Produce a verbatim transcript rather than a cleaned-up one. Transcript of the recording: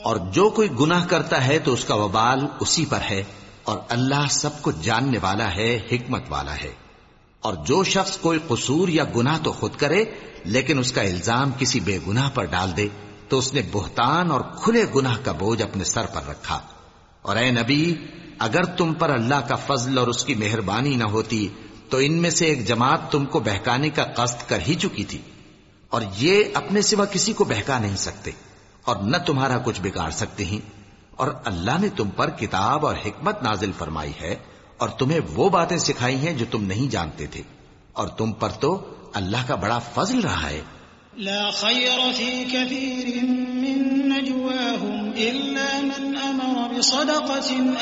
और जो कोई गुनाह करता है तो उसका वबाल उसी पर है, और अल्लाह सब कुछ जानने वाला है, हिकमत वाला है। और जो शख्स कोई कसूर या गुनाह तो खुद करे, लेकिन उसका इल्जाम किसी बेगुनाह पर डाल दे, तो उसने बुहतान और खुले गुनाह का बोझ अपने सर पर रखा। और ए नबी, अगर तुम पर अल्लाह का फजल और उसकी मेहरबानी न होती तो इनमें से एक जमात तुमको बहकाने का कष्ट कर ही चुकी थी, और ये अपने सिवा किसी को बहका नहीं सकते और न तुम्हारा कुछ बिगाड़ सकते हैं। और अल्लाह ने तुम पर किताब और हिकमत नाजिल फरमाई है और तुम्हें वो बातें सिखाई हैं जो तुम नहीं जानते थे, और तुम पर तो अल्लाह का बड़ा फजल रहा है। ला खैर फी कसीरिन मिन नजवाहुम इल्ला मन अमर बिसदक़तिन